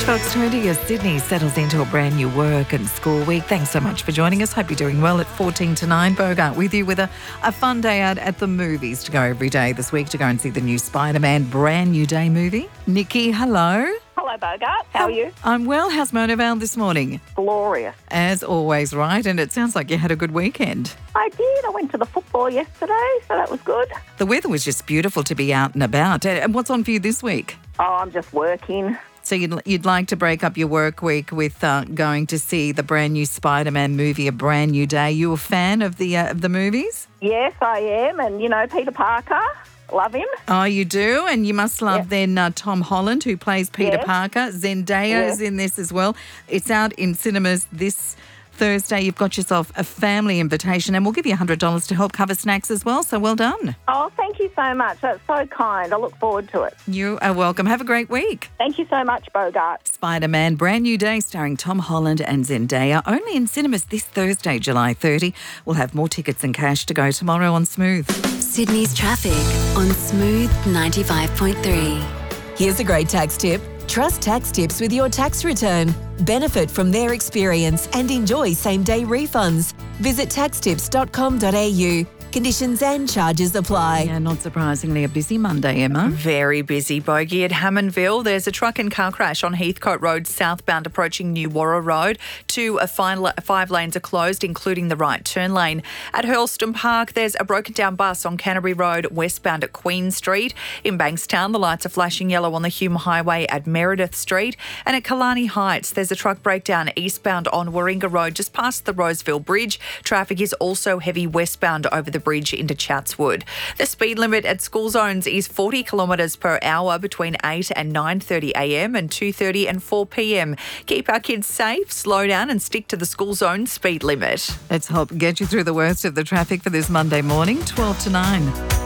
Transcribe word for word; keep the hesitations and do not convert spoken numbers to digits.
Fox twenty as Sydney settles into a brand new work and school week. Thanks so much for joining us. Hope you're doing well at fourteen to nine. Bogart with you with a, a fun day out at the movies to go every day this week to go and see the new Spider-Man brand new day movie. Nikki, hello. Hello, Bogart. How are you? I'm well. How's Mona Vale this morning? Glorious. As always, right? And it sounds like you had a good weekend. I did. I went to the football yesterday, so that was good. The weather was just beautiful to be out and about. And what's on for you this week? Oh, I'm just working. So you'd, you'd like to break up your work week with uh, going to see the brand new Spider-Man movie, A Brand New Day. You a fan of the uh, of the movies? Yes, I am. And, you know, Peter Parker, love him. Oh, you do? And you must love Yep. then uh, Tom Holland, who plays Peter Yes. Parker. Zendaya Yes. is in this as well. It's out in cinemas this Thursday. You've got yourself a family invitation and we'll give you one hundred dollars to help cover snacks as well. So well done. Oh, thank you so much. That's so kind. I look forward to it. You are welcome. Have a great week. Thank you so much, Bogart. Spider-Man, Brand New Day, starring Tom Holland and Zendaya. Only in cinemas this Thursday, July thirtieth. We'll have more tickets and cash to go tomorrow on Smooth. Sydney's traffic on Smooth ninety-five point three. Here's a great tax tip. Trust Tax Tips with your tax return. Benefit from their experience and enjoy same-day refunds. Visit tax tips dot com dot a u. Conditions and charges apply. Yeah, not surprisingly, a busy Monday, Emma. Very busy, Bogey. At Hammondville, there's a truck and car crash on Heathcote Road, southbound approaching New Warra Road. Two of five, five lanes are closed, including the right turn lane. At Hurlston Park, there's a broken down bus on Canterbury Road, westbound at Queen Street. In Bankstown, the lights are flashing yellow on the Hume Highway at Meredith Street. And at Killarney Heights, there's a truck breakdown eastbound on Warringah Road, just past the Roseville Bridge. Traffic is also heavy westbound over the bridge into Chatswood. The speed limit at school zones is forty kilometres per hour between eight and nine thirty a m and two thirty and four p m. Keep our kids safe, slow down and stick to the school zone speed limit. Let's help get you through the worst of the traffic for this Monday morning, twelve to nine.